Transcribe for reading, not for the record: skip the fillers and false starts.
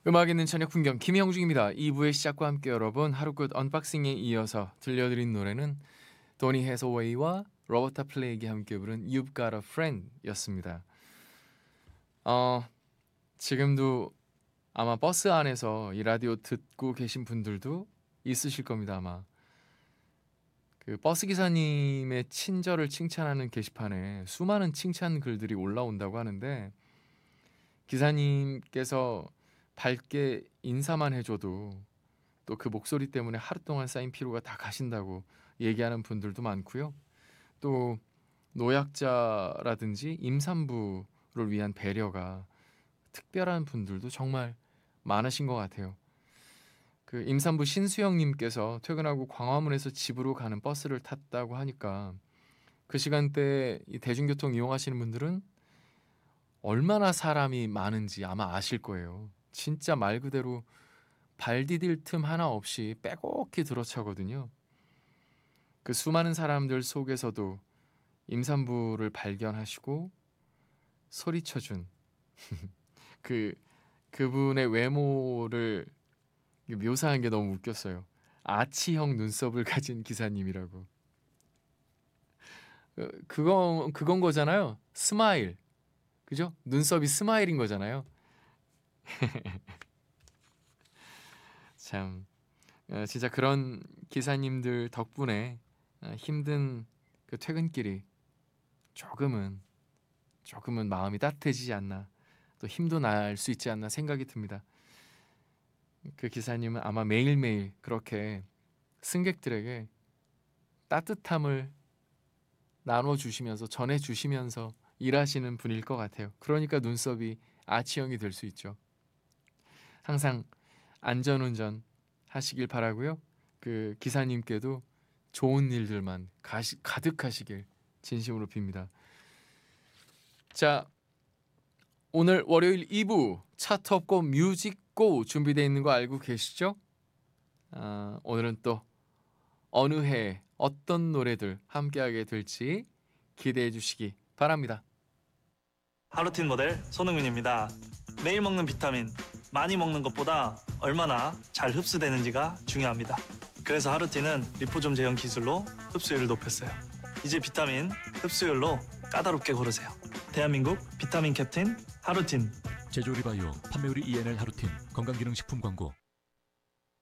음악 있는 저녁 풍경 김형중입니다. 2부의 시작과 함께 여러분 하루 끝 언박싱에 이어서 들려드린 노래는 도니 해서웨이와 로버타 플레이기 함께 부른 You've Got a Friend 였습니다. 지금도 아마 버스 안에서 이 라디오 듣고 계신 분들도 있으실 겁니다. 아마 그 버스 기사님의 친절을 칭찬하는 게시판에 수많은 칭찬 글들이 올라온다고 하는데, 기사님께서 밝게 인사만 해줘도 또 그 목소리 때문에 하루 동안 쌓인 피로가 다 가신다고 얘기하는 분들도 많고요. 또 노약자라든지 임산부를 위한 배려가 특별한 분들도 정말 많으신 것 같아요. 그 임산부 신수영님께서 퇴근하고 광화문에서 집으로 가는 버스를 탔다고 하니까 그 시간대에 이 대중교통 이용하시는 분들은 얼마나 사람이 많은지 아마 아실 거예요. 진짜 말 그대로 발 디딜 틈 하나 없이 빼곡히 들어차거든요. 그 수많은 사람들 속에서도 임산부를 발견하시고 소리쳐준 그분의 외모를 묘사한 게 너무 웃겼어요. 아치형 눈썹을 가진 기사님이라고. 그건 거잖아요. 스마일. 그죠? 눈썹이 스마일인 거잖아요. 참 진짜 그런 기사님들 덕분에 힘든 그 퇴근길이 조금은 마음이 따뜻해지지 않나, 또 힘도 날 수 있지 않나 생각이 듭니다. 그 기사님은 아마 매일매일 그렇게 승객들에게 따뜻함을 나눠주시면서 전해주시면서 일하시는 분일 것 같아요. 그러니까 눈썹이 아치형이 될 수 있죠. 항상 안전운전 하시길 바라고요. 그 기사님께도 좋은 일들만 가득하시길 진심으로 빕니다. 자, 오늘 월요일 2부 차트 없고 뮤직고 준비되어 있는 거 알고 계시죠? 오늘은 또 어느 해 어떤 노래들 함께하게 될지 기대해 주시기 바랍니다. 하루틴 모델 손흥민입니다. 매일 먹는 비타민, 많이 먹는 것보다 얼마나 잘 흡수되는지가 중요합니다. 그래서 하루틴은 리포좀 제형 기술로 흡수율을 높였어요. 이제 비타민 흡수율로 까다롭게 고르세요. 대한민국 비타민 캡틴 하루틴. 제조리바이오 판매우리 ENL 하루틴 건강기능식품 광고.